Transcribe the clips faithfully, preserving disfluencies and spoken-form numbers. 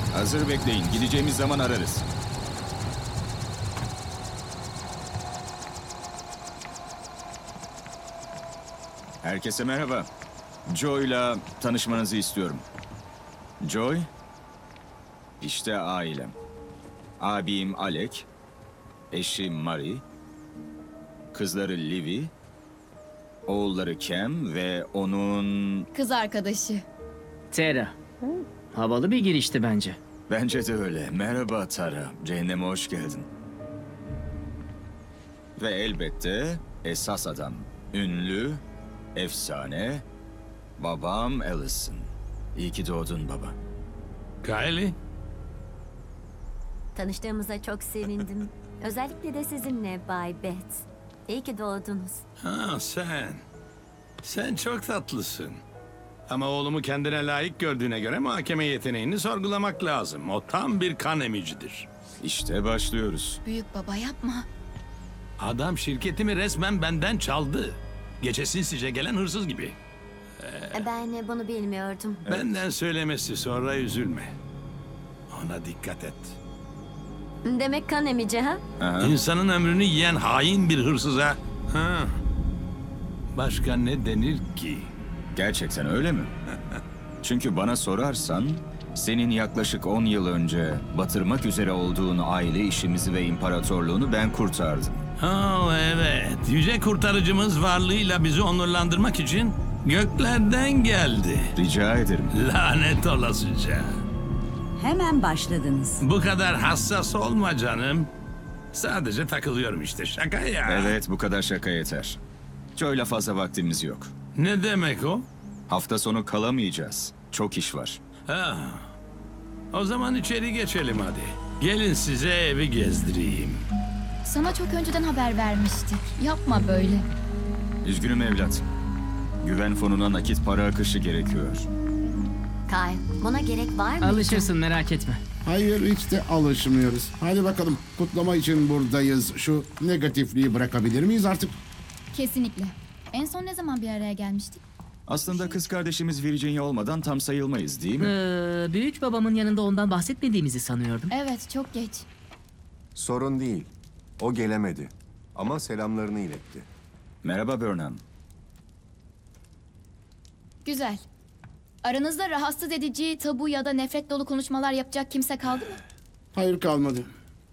Hazır bekleyin. Gideceğimiz zaman ararız. Herkese merhaba. Joy'la tanışmanızı istiyorum. Joy, işte ailem. Abim Alec, eşi Marie, kızları Livy, oğulları Cam ve onun... Kız arkadaşı. Tara. Havalı bir girişti bence. Bence de öyle. Merhaba Tara. Cehenneme hoş geldin. Ve elbette esas adam. Ünlü, efsane, babam Allison. İyi ki doğdun baba. Kylie, Tanıştığımıza çok sevindim. Özellikle de sizinle Bay Beth. İyi ki doğdunuz. ha sen. Sen çok tatlısın. Ama oğlumu kendine layık gördüğüne göre mahkeme yeteneğini sorgulamak lazım. O tam bir kan emicidir. İşte başlıyoruz. Büyük baba yapma. Adam şirketimi resmen benden çaldı. Gece sinsice gelen hırsız gibi. Ben bunu bilmiyordum. Benden söylemesi, sonra üzülme. Ona dikkat et. Demek kan emici ha? Aha. İnsanın ömrünü yiyen hain bir hırsıza... Ha. Başka ne denir ki? Gerçekten öyle mi? Çünkü bana sorarsan, senin yaklaşık on yıl önce batırmak üzere olduğun aile işimizi ve imparatorluğunu ben kurtardım. Oh evet, yüce kurtarıcımız varlığıyla bizi onurlandırmak için göklerden geldi. Rica ederim. Lanet olasıca. Hemen başladınız. Bu kadar hassas olma canım. Sadece takılıyorum işte, şaka ya. Evet, bu kadar şaka yeter. Joy'la fazla vaktimiz yok. Ne demek o? Hafta sonu kalamayacağız. Çok iş var. Ha. O zaman içeri geçelim hadi. Gelin size evi gezdireyim. Sana çok önceden haber vermiştik. Yapma böyle. Üzgünüm evlat. Güven fonuna nakit para akışı gerekiyor. Kyle, buna gerek var mı? Alışırsın, merak etme. Hayır, hiç de alışmıyoruz. Hadi bakalım, kutlama için buradayız. Şu negatifliği bırakabilir miyiz artık? Kesinlikle. En son ne zaman bir araya gelmiştik? Aslında kız kardeşimiz Virginia olmadan tam sayılmayız değil mi? Ee, büyük babamın yanında ondan bahsetmediğimizi sanıyordum. Evet, çok geç. Sorun değil. O gelemedi. Ama selamlarını iletti. Merhaba Burnham. Güzel. Aranızda rahatsız edici, tabu ya da nefret dolu konuşmalar yapacak kimse kaldı mı? Hayır, kalmadı.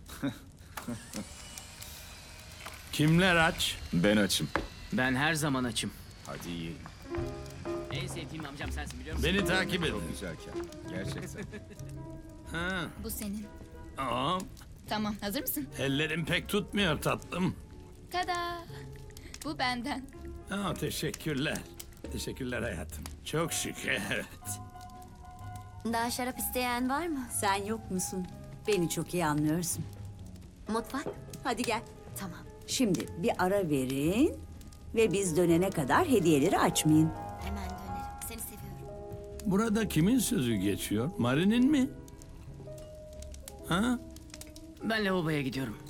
Kimler aç? Ben açım. Ben her zaman açım. Hadi yiyelim. En sevdiğim amcam sensin, biliyor musun? Beni takip edin. Çok güzelken. Gerçekten. Ha. Bu senin. Aa, Tamam, hazır mısın? ellerim pek tutmuyor tatlım. Tada! Bu benden. Aa, teşekkürler. Teşekkürler hayatım. Çok şık, evet. Daha şarap isteyen var mı? Sen yok musun? Beni çok iyi anlıyorsun. Mutfak? Hadi gel. Tamam. Şimdi bir ara verin ve biz dönene kadar hediyeleri açmayın. Hemen dönerim. Seni seviyorum. Burada kimin sözü geçiyor? Mari'nin mi? Ha? Ben lavaboya gidiyorum.